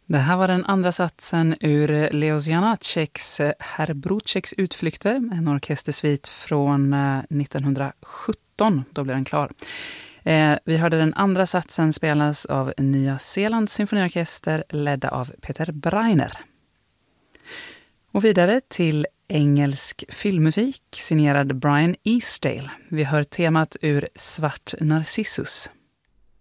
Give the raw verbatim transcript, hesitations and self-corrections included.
Det här var den andra satsen ur Leos Janáčeks Herr Brúčeks utflykter, en orkestersvit från nittonhundrasjutton. Då blev den klar. Eh, vi hörde den andra satsen spelas av Nya Zeelands symfoniorkester ledda av Peter Breiner. Och vidare till engelsk filmmusik signerad Brian Eastdale. Vi hör temat ur Svart Narcissus.